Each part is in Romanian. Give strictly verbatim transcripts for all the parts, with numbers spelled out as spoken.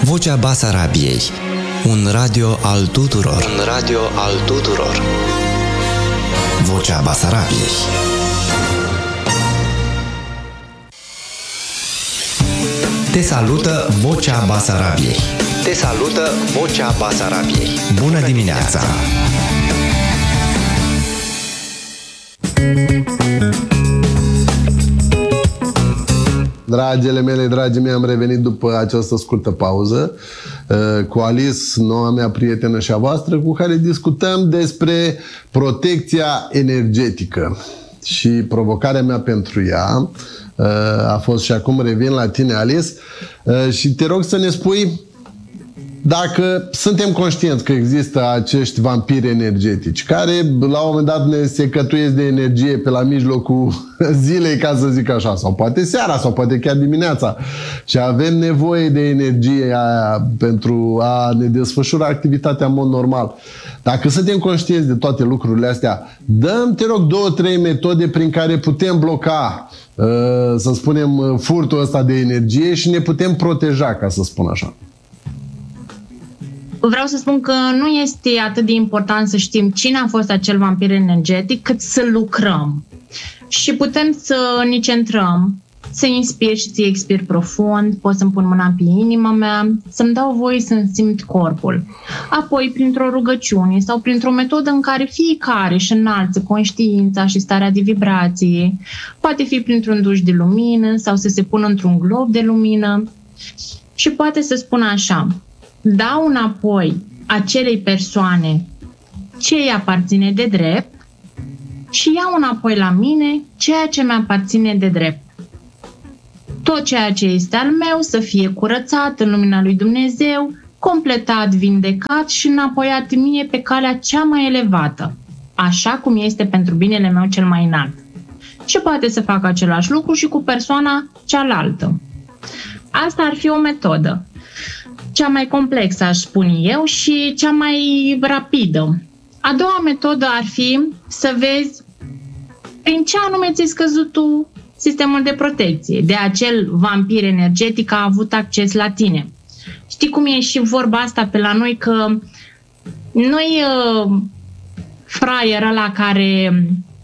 Vocea Basarabiei. Un radio al tuturor. Un radio al tuturor. Vocea Basarabiei. Te salută Vocea Basarabiei. Te salută Vocea Basarabiei. Bună dimineața! Dragile mele, dragii mei, am revenit după această scurtă pauză cu Alice, noua mea prietenă și a voastră, cu care discutăm despre protecția energetică. Și provocarea mea pentru ea a fost, și acum revin la tine, Alice, și te rog să ne spui dacă suntem conștienți că există acești vampiri energetici care la un moment dat ne secătuiesc de energie pe la mijlocul zilei, ca să zic așa, sau poate seara, sau poate chiar dimineața, și avem nevoie de energie aia pentru a ne desfășura activitatea în mod normal. Dacă suntem conștienți de toate lucrurile astea, dăm, te rog, două, trei metode prin care putem bloca, să spunem, furtul ăsta de energie și ne putem proteja, ca să spun așa. Vreau să spun că nu este atât de important să știm cine a fost acel vampir energetic, cât să lucrăm. Și putem să ne centrăm, să inspir și să expir profund, pot să-mi pun mâna pe inima mea, să-mi dau voie să-mi simt corpul. Apoi, printr-o rugăciune sau printr-o metodă în care fiecare își înalță conștiința și starea de vibrație, poate fi printr-un duș de lumină sau să se pună într-un glob de lumină și poate să spună așa: dau înapoi acelei persoane ce îi aparține de drept și iau înapoi la mine ceea ce mi-aparține de drept. Tot ceea ce este al meu să fie curățat în lumina lui Dumnezeu, completat, vindecat și înapoiat mie pe calea cea mai elevată, așa cum este pentru binele meu cel mai înalt. Și poate să facă același lucru și cu persoana cealaltă. Asta ar fi o metodă. Cea mai complexă, aș spune eu, și cea mai rapidă. A doua metodă ar fi să vezi prin ce anume ți-ai scăzut tu sistemul de protecție. De acel vampir energetic a avut acces la tine. Știi cum e și vorba asta pe la noi, că noi fraierul ăla care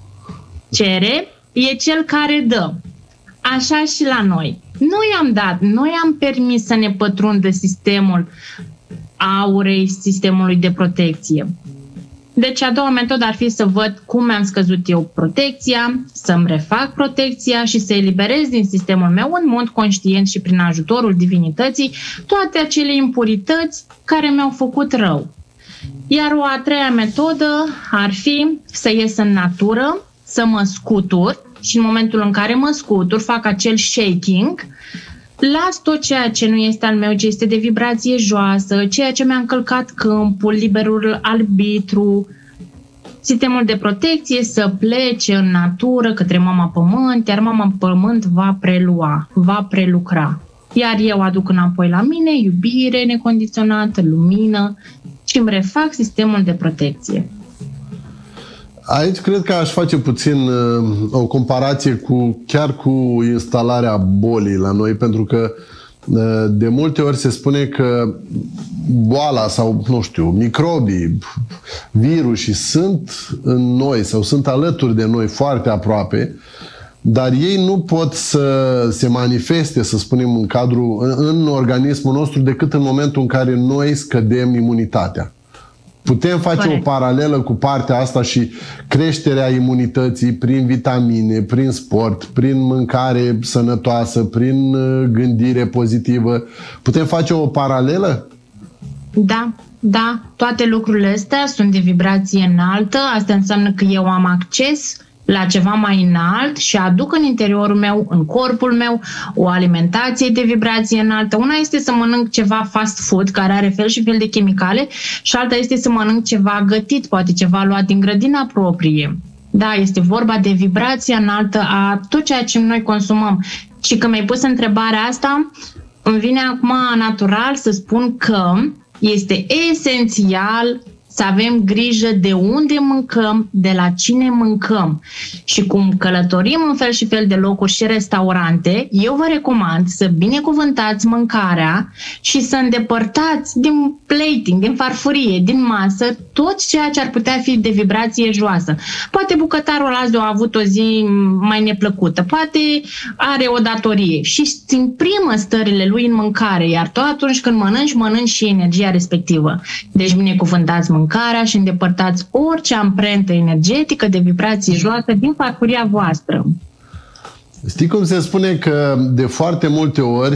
cere e cel care dă. Așa și la noi. Noi am dat, noi am permis să ne pătrundă sistemul aurei, sistemului de protecție. Deci a doua metodă ar fi să văd cum mi-am scăzut eu protecția, să-mi refac protecția și să eliberez din sistemul meu în mod conștient și prin ajutorul divinității toate acele impurități care mi-au făcut rău. Iar o a treia metodă ar fi să ies în natură, să mă scutur, și în momentul în care mă scutur, fac acel shaking, las tot ceea ce nu este al meu, ce este de vibrație joasă, ceea ce mi-a încălcat câmpul, liberul arbitru, sistemul de protecție să plece în natură către mama pământ, iar mama pământ va prelua, va prelucra. Iar eu aduc înapoi la mine iubire necondiționată, lumină și îmi refac sistemul de protecție. Aici cred că aș face puțin uh, o comparație cu chiar cu instalarea bolii la noi, pentru că uh, de multe ori se spune că boala sau, nu știu, microbii, virusii sunt în noi sau sunt alături de noi foarte aproape, dar ei nu pot să se manifeste, să spunem, în cadrul, în organismul nostru decât în momentul în care noi scădem imunitatea. Putem face Corect. o paralelă cu partea asta și creșterea imunității prin vitamine, prin sport, prin mâncare sănătoasă, prin gândire pozitivă. Putem face o paralelă? Da, da. Toate lucrurile astea sunt de vibrație înaltă. Asta înseamnă că eu am acces la ceva mai înalt și aduc în interiorul meu, în corpul meu, o alimentație de vibrație înaltă. Una este să mănânc ceva fast food, care are fel și fel de chimicale, și alta este să mănânc ceva gătit, poate ceva luat din grădina proprie. Da, este vorba de vibrația înaltă a tot ceea ce noi consumăm. Și când mi-ai pus întrebarea asta, îmi vine acum natural să spun că este esențial să avem grijă de unde mâncăm, de la cine mâncăm. Și cum călătorim în fel și fel de locuri și restaurante, eu vă recomand să binecuvântați mâncarea și să îndepărtați din plating, din farfurie, din masă, tot ceea ce ar putea fi de vibrație joasă. Poate bucătarul azi a avut o zi mai neplăcută, poate are o datorie și îți imprimă stările lui în mâncare, iar tot atunci când mănânci, mănânci și energia respectivă. Deci binecuvântați mâncarea și îndepărtați orice amprentă energetică de vibrație joasă din farfuria voastră. Știi cum se spune că de foarte multe ori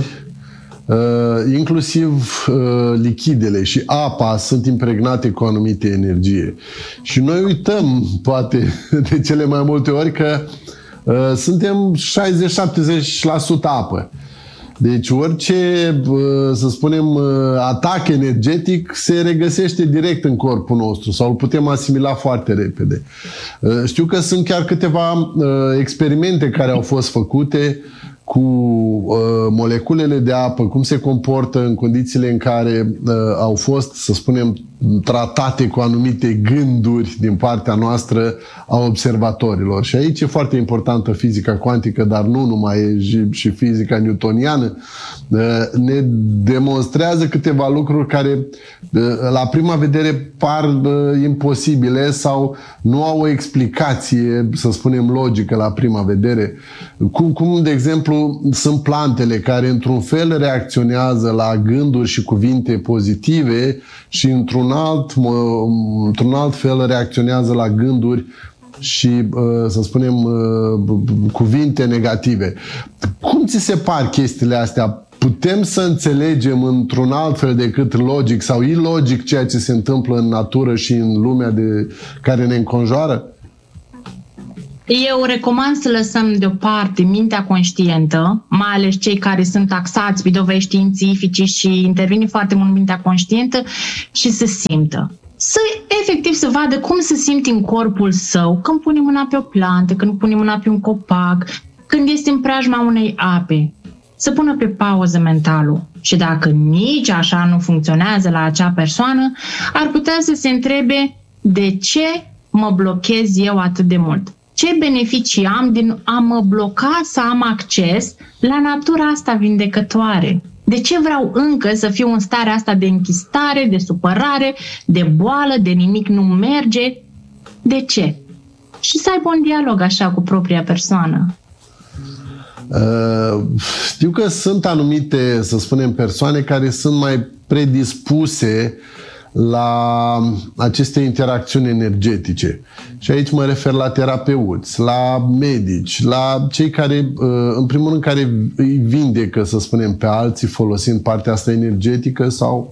inclusiv lichidele și apa sunt impregnate cu anumite energie. Și noi uităm, poate, de cele mai multe ori că suntem șaizeci-șaptezeci la sută apă. Deci orice, să spunem, atac energetic se regăsește direct în corpul nostru sau îl putem asimila foarte repede. Știu că sunt chiar câteva experimente care au fost făcute cu uh, moleculele de apă, cum se comportă în condițiile în care uh, au fost, să spunem, tratate cu anumite gânduri din partea noastră a observatorilor. Și aici e foarte importantă fizica cuantică, dar nu numai, e și, și fizica newtoniană. Uh, ne demonstrează câteva lucruri care uh, la prima vedere par uh, imposibile sau nu au o explicație, să spunem, logică la prima vedere. Cum, cum de exemplu, sunt plantele care într-un fel reacționează la gânduri și cuvinte pozitive și într-un alt, într-un alt fel reacționează la gânduri și, să spunem, cuvinte negative. Cum ți se par chestiile astea? Putem să înțelegem într-un alt fel decât logic sau ilogic ceea ce se întâmplă în natură și în lumea de care ne înconjoară? Eu recomand să lăsăm deoparte mintea conștientă, mai ales cei care sunt taxați pe dovezi științifice și intervine foarte mult mintea conștientă, și să simtă. Să, efectiv, să vadă cum se simte în corpul său când pune mâna pe o plantă, când pune mâna pe un copac, când este în preajma unei ape. Să pună pe pauză mentalul. Și dacă nici așa nu funcționează la acea persoană, ar putea să se întrebe de ce mă blochez eu atât de mult. Ce beneficii am din a mă bloca să am acces la natura asta vindecătoare? De ce vreau încă să fiu în starea asta de închistare, de supărare, de boală, de nimic nu merge? De ce? Și să aibă un dialog așa cu propria persoană. Uh, știu că sunt anumite, să spunem, persoane care sunt mai predispuse la aceste interacțiuni energetice. Și aici mă refer la terapeuți, la medici, la cei care, în primul rând, care îi vindecă, să spunem, pe alții folosind partea asta energetică sau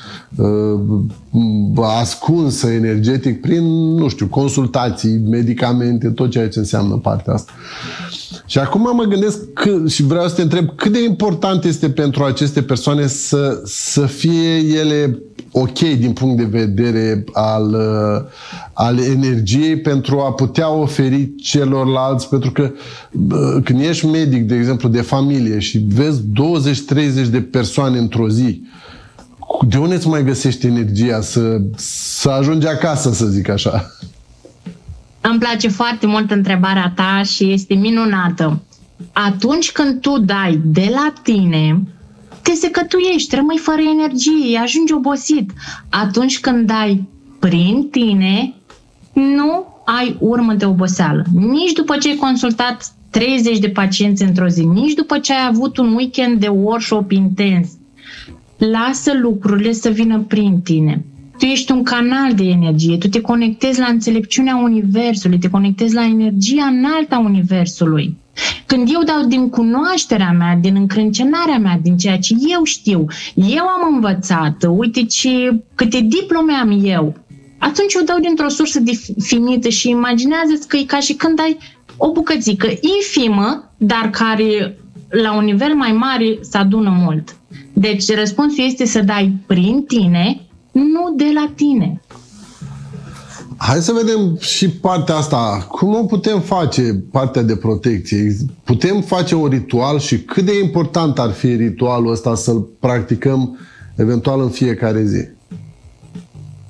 ascunsă energetic prin, nu știu, consultații, medicamente, tot ceea ce înseamnă partea asta. Și acum mă gândesc că, și vreau să te întreb, cât de important este pentru aceste persoane să, să fie ele ok din punct de vedere al, al energiei pentru a putea oferi celorlalți, pentru că când ești medic, de exemplu, de familie și vezi douăzeci treizeci de persoane într-o zi, de unde îți mai găsești energia să, să ajungi acasă, să zic așa? Îmi place foarte mult întrebarea ta și este minunată. Atunci când tu dai de la tine, te secătuiești, rămâi fără energie, ajungi obosit. Atunci când dai prin tine, nu ai urmă de oboseală. Nici după ce ai consultat treizeci de pacienți într-o zi, nici după ce ai avut un weekend de workshop intens. Lasă lucrurile să vină prin tine. Tu ești un canal de energie, tu te conectezi la înțelepciunea Universului, te conectezi la energia înaltă a Universului. Când eu dau din cunoașterea mea, din încrâncenarea mea, din ceea ce eu știu, eu am învățat, uite ce, câte diplome am eu, atunci eu dau dintr-o sursă definită și imaginează-ți că e ca și când ai o bucățică infimă, dar care la un nivel mai mare se adună mult. Deci răspunsul este să dai prin tine, nu de la tine. Hai să vedem și partea asta. Cum o putem face, partea de protecție? Putem face un ritual și cât de important ar fi ritualul ăsta să-l practicăm eventual în fiecare zi?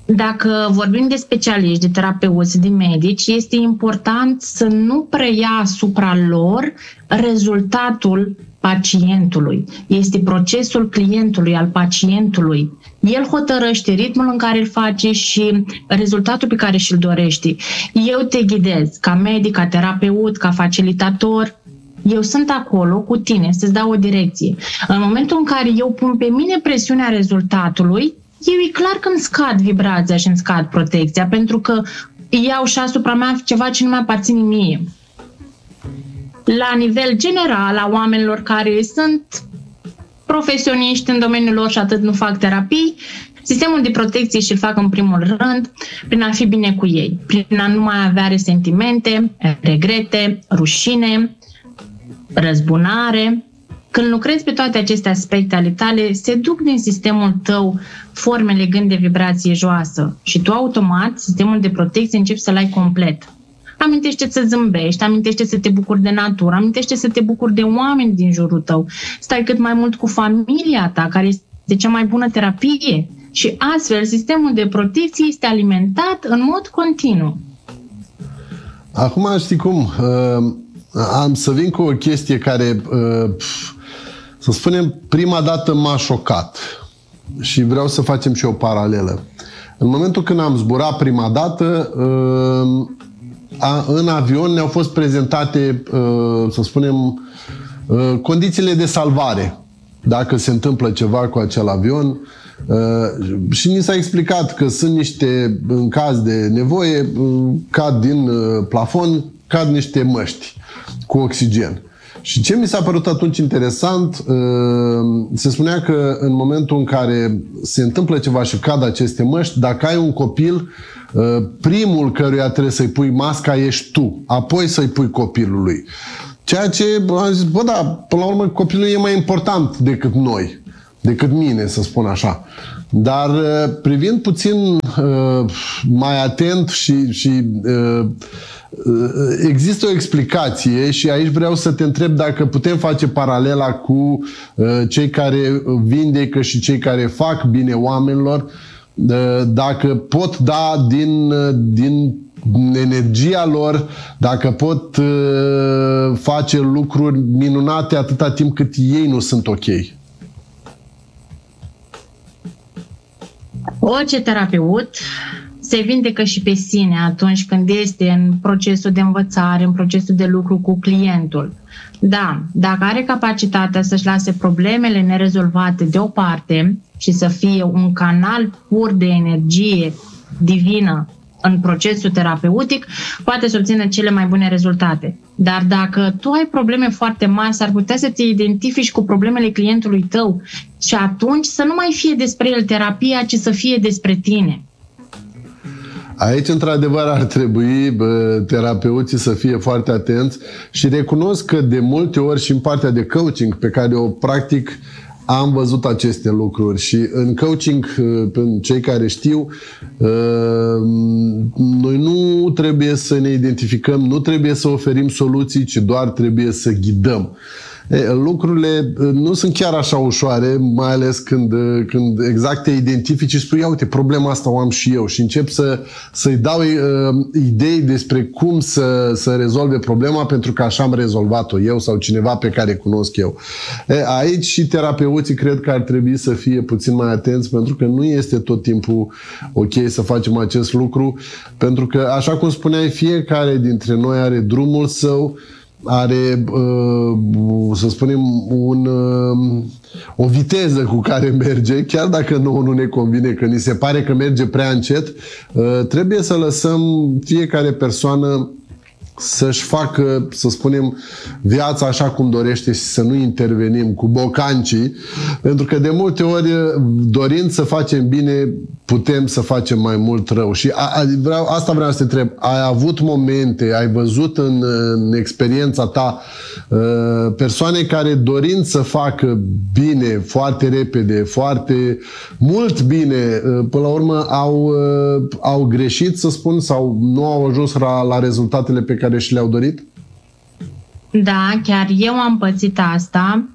dacă vorbim de specialiști, de terapeuți, de medici, este important să nu preia asupra lor rezultatul pacientului. Este procesul clientului, al pacientului. El hotărăște ritmul în care îl face și rezultatul pe care și-l dorește. Eu te ghidez ca medic, ca terapeut, ca facilitator. Eu sunt acolo cu tine să-ți dau o direcție. În momentul în care eu pun pe mine presiunea rezultatului, eu e clar că îmi scad vibrația și îmi scad protecția, pentru că iau și asupra mea ceva ce nu mi aparține mie. La nivel general, a oamenilor care sunt profesioniști în domeniul lor și atât nu fac terapii, sistemul de protecție și-l fac în primul rând prin a fi bine cu ei, prin a nu mai avea resentimente, regrete, rușine, răzbunare. Când lucrezi pe toate aceste aspecte ale tale, se duc din sistemul tău forme legând de vibrație joasă și tu automat, sistemul de protecție, începi să-l ai complet. Amintește să zâmbești, amintește să te bucuri de natură, amintește să te bucuri de oameni din jurul tău. Stai cât mai mult cu familia ta, care este cea mai bună terapie. Și astfel, sistemul de protecție este alimentat în mod continuu. Acum, știi cum, uh, am să vin cu o chestie care, uh, să spunem, prima dată m-a șocat. Și vreau să facem și o paralelă. În momentul când am zburat prima dată, uh, în avion ne-au fost prezentate, să spunem, condițiile de salvare. Dacă se întâmplă ceva cu acel avion. Și ni s-a explicat că sunt niște, în caz de nevoie, cad din plafon, cad niște măști cu oxigen. Și ce mi s-a părut atunci interesant, se spunea că în momentul în care se întâmplă ceva și cad aceste măști, dacă ai un copil, primul căruia trebuie să-i pui masca ești tu, apoi să-i pui copilului. Ceea ce am zis, bă, da, până la urmă copilul e mai important decât noi, decât mine, să spun așa. Dar privind puțin mai atent și, și există o explicație și aici vreau să te întreb dacă putem face paralela cu cei care vindecă și cei care fac bine oamenilor, dacă pot da din, din energia lor, dacă pot face lucruri minunate atâta timp cât ei nu sunt ok. Orice terapeut se vindecă și pe sine atunci când este în procesul de învățare, în procesul de lucru cu clientul. Da, dacă are capacitatea să-și lase problemele nerezolvate deoparte și să fie un canal pur de energie divină în procesul terapeutic, poate să obțină cele mai bune rezultate. Dar dacă tu ai probleme foarte mari, s-ar putea să te identifici cu problemele clientului tău și atunci să nu mai fie despre el terapia, ci să fie despre tine. Aici, într-adevăr, ar trebui bă, terapeuții să fie foarte atenți și recunosc că de multe ori și în partea de coaching pe care o practic am văzut aceste lucruri și în coaching, pentru cei care știu, noi nu trebuie să ne identificăm, nu trebuie să oferim soluții, ci doar trebuie să ghidăm. Lucrurile nu sunt chiar așa ușoare, mai ales când, când exact te identifici și spui, ia uite, problema asta o am și eu și încep să, să-i dau uh, idei despre cum să, să rezolve problema pentru că așa am rezolvat-o eu sau cineva pe care cunosc eu. E, aici și terapeuții cred că ar trebui să fie puțin mai atenți pentru că nu este tot timpul ok să facem acest lucru, pentru că, așa cum spuneai, fiecare dintre noi are drumul său, are, să spunem, un, o viteză cu care merge, chiar dacă nouă nu ne convine, că ni se pare că merge prea încet, trebuie să lăsăm fiecare persoană să-și facă, să spunem, viața așa cum dorește și să nu intervenim cu bocancii, pentru că de multe ori, dorind să facem bine, putem să facem mai mult rău. Și a, a, vreau, asta vreau să te întreb. Ai avut momente, ai văzut în, în experiența ta persoane care, dorind să facă bine, foarte repede, foarte mult bine, până la urmă au, au greșit, să spun, sau nu au ajuns la, la rezultatele pe care și le-au dorit? Da, chiar eu am pățit asta.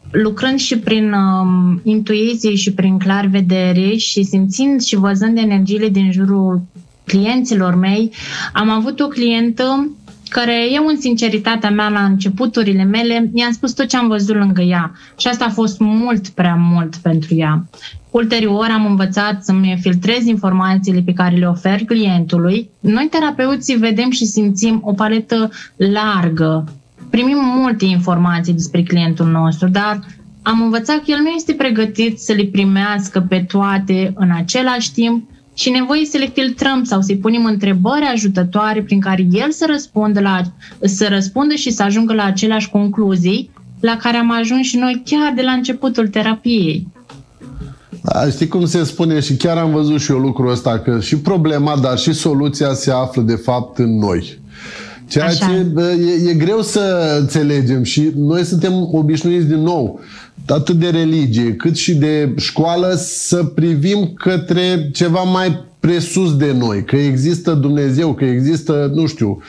lucrând și prin um, intuiție și prin clarvedere și simțind și văzând energiile din jurul clienților mei, am avut o clientă care eu, în sinceritatea mea, la începuturile mele, i-am spus tot ce am văzut lângă ea și asta a fost mult prea mult pentru ea. Ulterior am învățat să-mi filtrez informațiile pe care le ofer clientului. Noi, terapeuții, vedem și simțim o paletă largă. Primim multe informații despre clientul nostru, dar am învățat că el nu este pregătit să le primească pe toate în același timp și nevoie să le filtrăm sau să-i punem întrebări ajutătoare prin care el să răspundă, la, să răspundă și să ajungă la aceleași concluzii la care am ajuns și noi chiar de la începutul terapiei. Da, știi cum se spune, și chiar am văzut și eu lucrul ăsta, că și problema, dar și soluția se află de fapt în noi. Ceea Așa. ce e, e greu să înțelegem și noi suntem obișnuiți din nou, atât de religie cât și de școală, să privim către ceva mai presus de noi, că există Dumnezeu, că există, nu știu,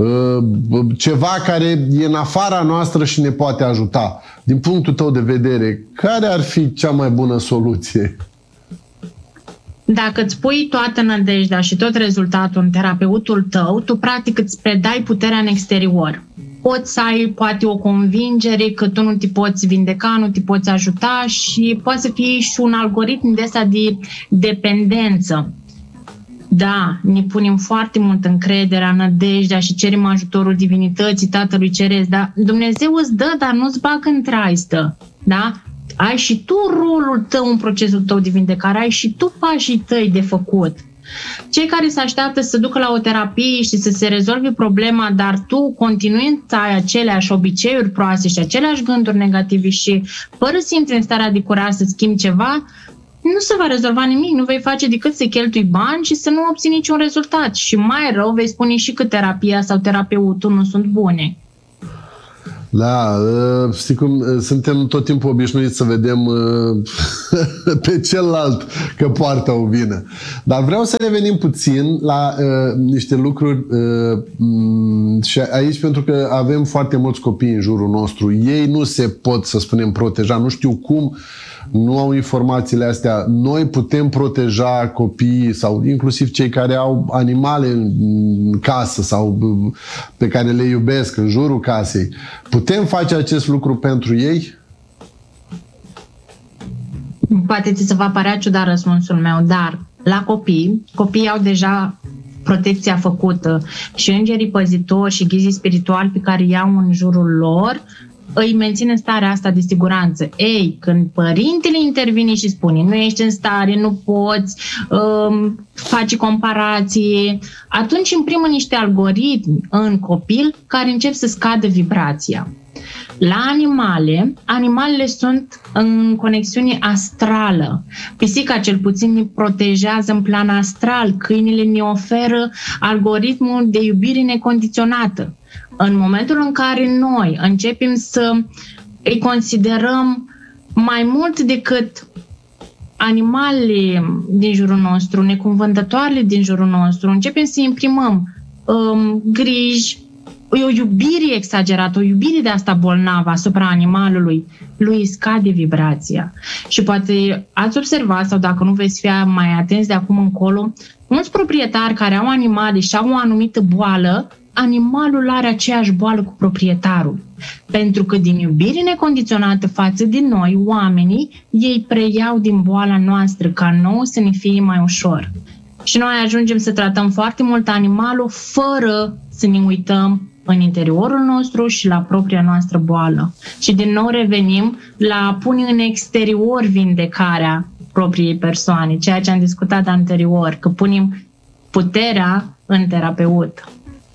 ceva care e în afara noastră și ne poate ajuta. Din punctul tău de vedere, care ar fi cea mai bună soluție? Dacă îți pui toată nădejdea și tot rezultatul în terapeutul tău, tu practic îți predai puterea în exterior. Poți să ai poate o convingere că tu nu te poți vindeca, nu te poți ajuta și poate să fie și un algoritm de ăsta de dependență. Da, ne punem foarte mult încrederea, nădejdea și cerem ajutorul divinității, Tatălui Ceresc, dar Dumnezeu îți dă, dar nu-ți bagă în traistă, da? Ai și tu rolul tău în procesul tău de vindecare, ai și tu pașii tăi de făcut. Cei care se așteaptă să ducă la o terapie și să se rezolve problema, dar tu continuând să ai aceleași obiceiuri proaste și aceleași gânduri negative și fără să intri în starea de curaj să schimbi ceva, nu se va rezolva nimic, nu vei face decât să cheltui bani și să nu obții niciun rezultat. Și mai rău vei spune și că terapia sau terapeutul nu sunt bune. Da, știi cum, suntem tot timpul obișnuiți să vedem pe celălalt că poartă o vină. Dar vreau să revenim puțin la uh, niște lucruri uh, și aici, pentru că avem foarte mulți copii în jurul nostru. Ei nu se pot, să spunem, proteja, nu știu cum, nu au informațiile astea. Noi putem proteja copiii sau inclusiv cei care au animale în casă sau pe care le iubesc în jurul casei. Putem face acest lucru pentru ei? Poate ți se va părea ciudat răspunsul meu, dar la copii, copiii au deja protecția făcută și îngerii păzitori și ghizii spirituali pe care i-au în jurul lor îi menține în starea asta de siguranță. Ei, când părintele intervine și spune nu ești în stare, nu poți, um, faci comparații, atunci imprimă niște algoritmi în copil care încep să scadă vibrația. La animale, animalele sunt în conexiune astrală. Pisica cel puțin ne protejează în plan astral, câinile ne oferă algoritmul de iubire necondiționată. În momentul în care noi începem să îi considerăm mai mult decât animalele din jurul nostru, necuvântătoarele din jurul nostru, începem să imprimăm um, griji, o iubire exagerată, o iubire de asta bolnavă asupra animalului, lui scade vibrația. Și poate ați observat, sau dacă nu veți fi mai atenți de acum încolo, mulți proprietari care au animale și au o anumită boală, animalul are aceeași boală cu proprietarul. Pentru că din iubire necondiționată față de noi, oamenii, ei preiau din boala noastră ca nouă să ne fie mai ușor. Și noi ajungem să tratăm foarte mult animalul fără să ne uităm în interiorul nostru și la propria noastră boală. Și din nou revenim la a pune în exterior vindecarea propriei persoane, ceea ce am discutat anterior, că punem puterea în terapeut.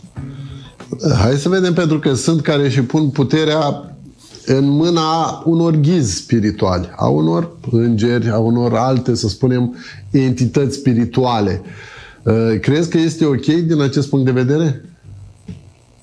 Hai să vedem, pentru că sunt care și pun puterea în mâna unor ghizi spirituali, a unor îngeri, a unor alte, să spunem, entități spirituale. Crezi că este ok din acest punct de vedere?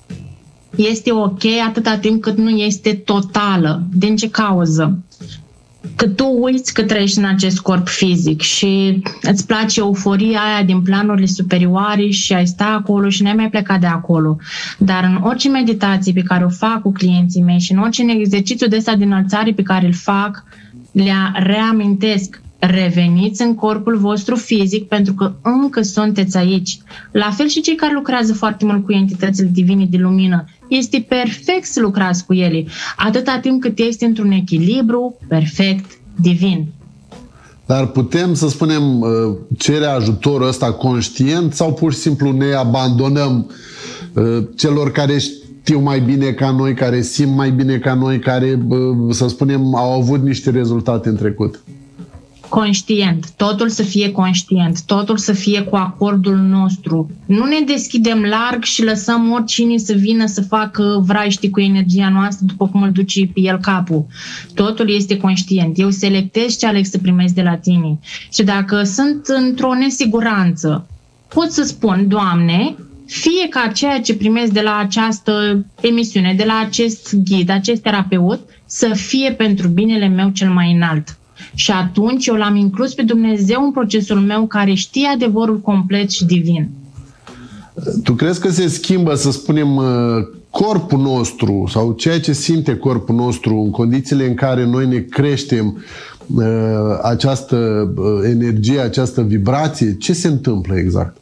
Este ok atâta timp cât nu este totală. Din ce cauză? că tu uiți că trăiești în acest corp fizic și îți place euforia aia din planurile superioare și ai sta acolo și n-ai mai plecat de acolo. Dar în orice meditație pe care o fac cu clienții mei și în orice exercițiu de ăsta de înălțare pe care îl fac, le reamintesc: reveniți în corpul vostru fizic pentru că încă sunteți aici. La fel și cei care lucrează foarte mult cu entitățile divine de lumină. Este perfect să lucrați cu ele, atâta timp cât este într-un echilibru perfect divin. Dar putem să spunem cere ajutorul ăsta conștient sau pur și simplu ne abandonăm celor care știu mai bine ca noi, care simt mai bine ca noi, care, să spunem, au avut niște rezultate în trecut? Conștient, totul să fie conștient, totul să fie cu acordul nostru. Nu ne deschidem larg și lăsăm oricine să vină să facă vraiști cu energia noastră după cum îl duce pe el capul. Totul este conștient. Eu selectez ce aleg să primesc de la tine. Și dacă sunt într-o nesiguranță, pot să spun: Doamne, fie ca ceea ce primesc de la această emisiune, de la acest ghid, acest terapeut, să fie pentru binele meu cel mai înalt. Și atunci eu l-am inclus pe Dumnezeu în procesul meu, care știe adevărul complet și divin. Tu crezi că se schimbă, să spunem, corpul nostru sau ceea ce simte corpul nostru în condițiile în care noi ne creștem această energie, această vibrație? Ce se întâmplă exact?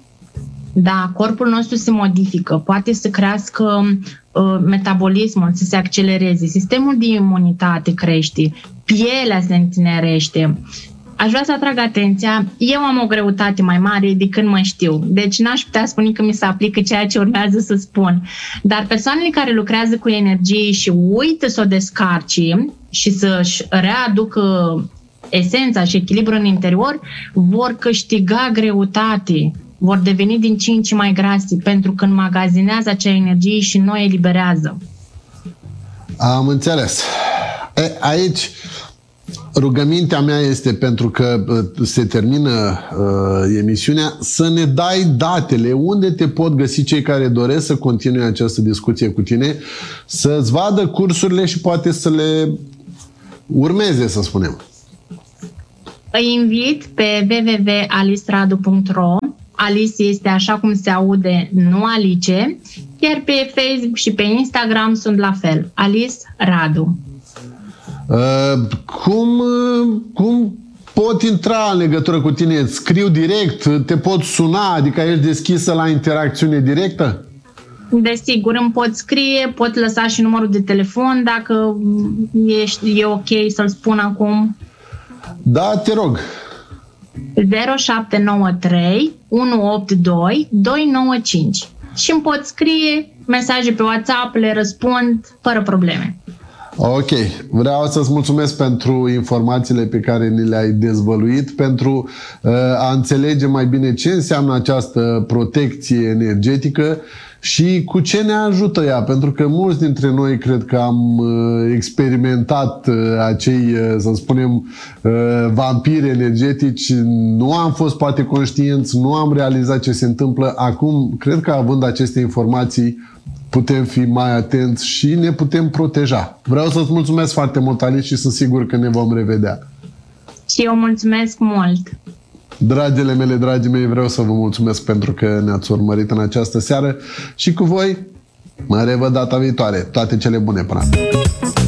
Da, corpul nostru se modifică, poate să crească uh, metabolismul, să se accelereze, sistemul de imunitate crește, pielea se întinerește. Aș vrea să atrag atenția, eu am o greutate mai mare de când mă știu, deci n-aș putea spune că mi se aplică ceea ce urmează să spun. Dar persoanele care lucrează cu energie și uită să o descarce și să-și readucă esența și echilibrul în interior, vor câștiga greutate, vor deveni din ce în ce mai grase, pentru că înmagazinează acea energie și nu o eliberează. Am înțeles. E, aici rugămintea mea este, pentru că se termină uh, emisiunea, să ne dai datele unde te pot găsi cei care doresc să continue această discuție cu tine, să-ți vadă cursurile și poate să le urmeze, să spunem. Îi invit pe w w w punct alice radu punct r o. Alice este așa cum se aude, nu Alice, iar pe Facebook și pe Instagram sunt la fel, Alice Radu. Uh, cum, cum pot intra în legătură cu tine? Îți scriu direct? Te pot suna? Adică ești deschisă la interacțiune directă? Desigur, îmi pot scrie, pot lăsa și numărul de telefon dacă ești, e ok să-l spun acum. Da, te rog. zero șapte nouă trei unu opt doi doi nouă cinci și îmi pot scrie mesaje pe WhatsApp, le răspund fără probleme. Ok. Vreau să-ți mulțumesc pentru informațiile pe care ni le-ai dezvăluit, pentru uh, a înțelege mai bine ce înseamnă această protecție energetică și cu ce ne ajută ea, pentru că mulți dintre noi cred că am uh, experimentat uh, acei, uh, să spunem, uh, vampiri energetici, nu am fost poate conștienți, nu am realizat ce se întâmplă. Acum, cred că având aceste informații, putem fi mai atenți și ne putem proteja. Vreau să-ți mulțumesc foarte mult, Alice, și sunt sigur că ne vom revedea. Și eu mulțumesc mult! Dragile mele, dragii mei, vreau să vă mulțumesc pentru că ne-ați urmărit în această seară și cu voi mă revăd data viitoare. Toate cele bune până atunci!